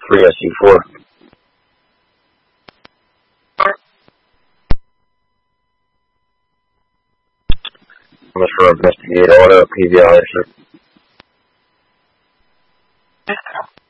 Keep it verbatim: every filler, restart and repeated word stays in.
three S U four. I'm just for investigate auto P V I, sir.